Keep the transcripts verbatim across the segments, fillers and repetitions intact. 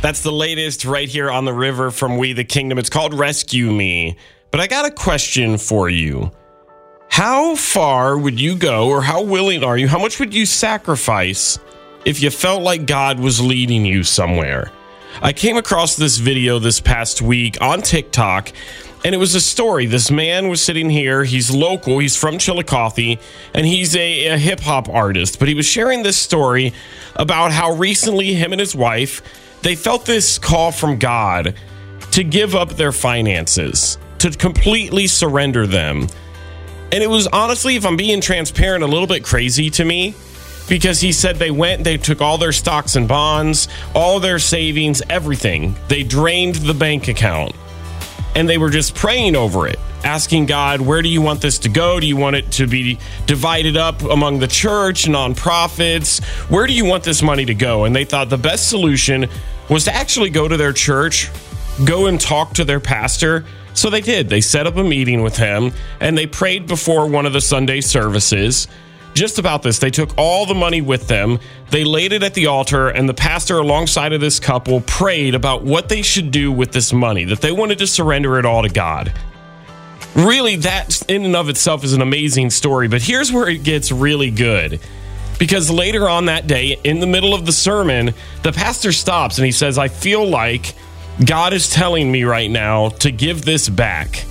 That's the latest right here on the river from We the Kingdom. It's called Rescue Me. But I got a question for you. How far would you go, or how willing are you? How much would you sacrifice if you felt like God was leading you somewhere? I came across this video this past week on TikTok, and it was a story. This man was sitting here. He's local. He's from Chillicothe, and he's a, a hip-hop artist. But he was sharing this story about how recently him and his wife, they felt this call from God to give up their finances, to completely surrender them. And it was honestly, if I'm being transparent, a little bit crazy to me, because he said they went, they took all their stocks and bonds, all their savings, everything. They drained the bank account, and they were just praying over it, asking God, where do you want this to go? Do you want it to be divided up among the church, nonprofits? Where do you want this money to go? And they thought the best solution was to actually go to their church, go and talk to their pastor. So they did. They set up a meeting with him, and they prayed before one of the Sunday services just about this. They took all the money with them. They laid it at the altar, and the pastor alongside of this couple prayed about what they should do with this money, that they wanted to surrender it all to God. Really, that in and of itself is an amazing story, but here's where it gets really good. Because later on that day, in the middle of the sermon, the pastor stops and he says, I feel like God is telling me right now to give this back.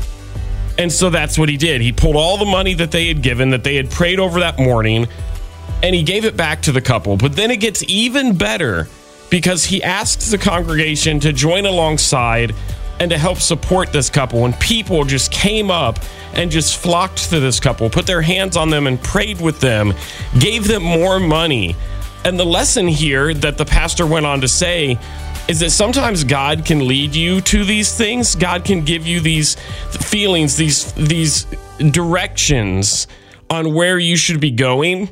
And so that's what he did. He pulled all the money that they had given, that they had prayed over that morning, and he gave it back to the couple. But then it gets even better, because he asks the congregation to join alongside and to help support this couple. And people just came up and just flocked to this couple, put their hands on them and prayed with them, gave them more money. And the lesson here that the pastor went on to say is that sometimes God can lead you to these things. God can give you these feelings, these these directions on where you should be going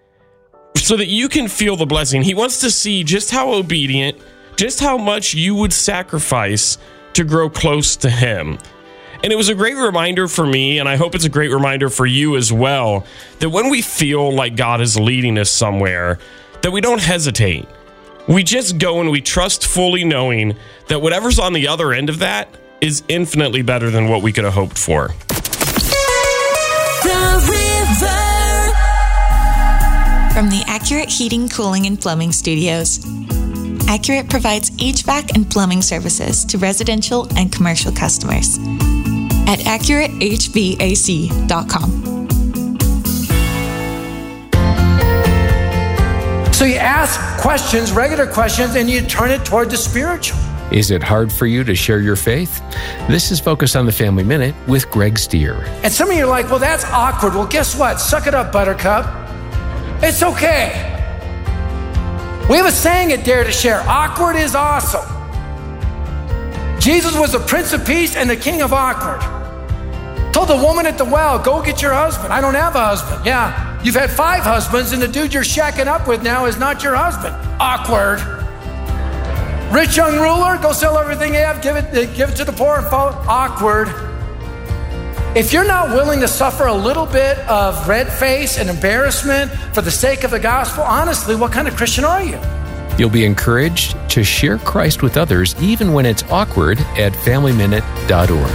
so that you can feel the blessing. He wants to see just how obedient, just how much you would sacrifice to grow close to him. And it was a great reminder for me, and I hope it's a great reminder for you as well, that when we feel like God is leading us somewhere, that we don't hesitate. We just go and we trust, fully knowing that whatever's on the other end of that is infinitely better than what we could have hoped for. The River. From the Accurate Heating, Cooling, and Plumbing Studios. Accurate provides H V A C and plumbing services to residential and commercial customers at accurate h v a c dot com. So you ask questions, regular questions, and you turn it toward the spiritual. Is it hard for you to share your faith? This is Focus on the Family Minute with Greg Stier. And some of you are like, well, that's awkward. Well, guess what? Suck it up, Buttercup. It's okay. We have a saying at Dare to Share, awkward is awesome. Jesus was the Prince of Peace and the King of Awkward. Told the woman at the well, go get your husband. I don't have a husband. Yeah. You've had five husbands, and the dude you're shacking up with now is not your husband. Awkward. Rich young ruler, go sell everything you have, give it, give it to the poor and follow. Awkward. If you're not willing to suffer a little bit of red face and embarrassment for the sake of the gospel, honestly, what kind of Christian are you? You'll be encouraged to share Christ with others, even when it's awkward, at family minute dot org.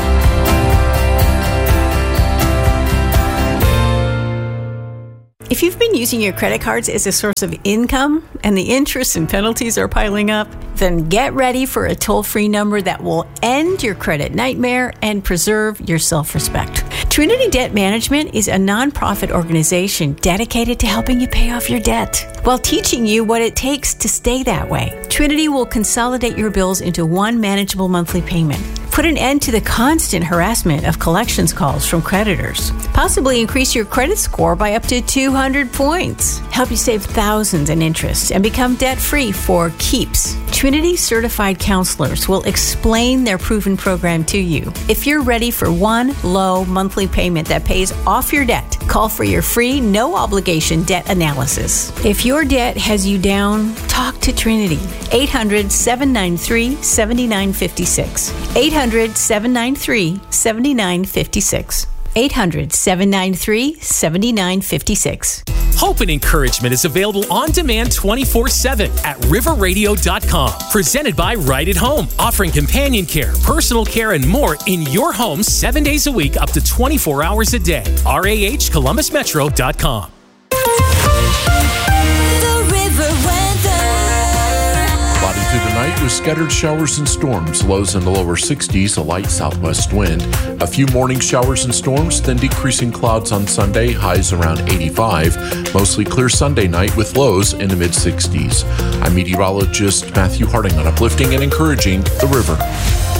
If you've been using your credit cards as a source of income and the interest and penalties are piling up, then get ready for a toll-free number that will end your credit nightmare and preserve your self-respect. Trinity Debt Management is a nonprofit organization dedicated to helping you pay off your debt while teaching you what it takes to stay that way. Trinity will consolidate your bills into one manageable monthly payment, put an end to the constant harassment of collections calls from creditors, possibly increase your credit score by up to two hundred points, help you save thousands in interest, and become debt-free for keeps. Trinity certified counselors will explain their proven program to you. If you're ready for one low monthly payment that pays off your debt, call for your free, no-obligation debt analysis. If your debt has you down, talk to Trinity. eight hundred, seven nine three, seven nine five six. eight hundred, seven nine three, seven nine five six. eight hundred, seven nine three, seven nine five six. Hope and encouragement is available on demand twenty-four seven at river radio dot com. Presented by Right at Home, offering companion care, personal care, and more in your home seven days a week, up to twenty-four hours a day. R A H Columbus Metro dot com. Cloudy through the night with scattered showers and storms. Lows in the lower sixties, a light southwest wind. A few morning showers and storms, then decreasing clouds on Sunday, highs around eighty-five. Mostly clear Sunday night with lows in the mid-sixties. I'm meteorologist Matthew Harding on Uplifting and Encouraging the River.